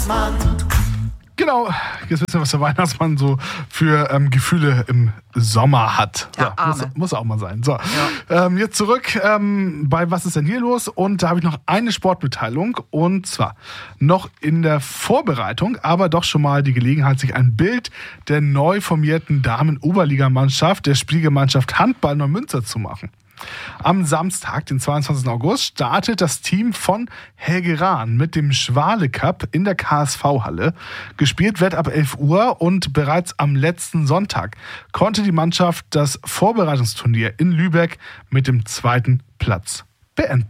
Genau, jetzt wissen wir, was der Weihnachtsmann so für Gefühle im Sommer hat. So, muss auch mal sein. So, jetzt zurück bei Was ist denn hier los? Und da habe ich noch eine Sportmitteilung. Und zwar noch in der Vorbereitung, aber doch schon mal die Gelegenheit, sich ein Bild der neu formierten Damen-Oberligamannschaft der Spielgemeinschaft Handball Neumünster zu machen. Am Samstag, den 22. August, startet das Team von Helge Rahn mit dem Schwale Cup in der KSV-Halle. Gespielt wird ab 11 Uhr und bereits am letzten Sonntag konnte die Mannschaft das Vorbereitungsturnier in Lübeck mit dem 2. Platz beenden.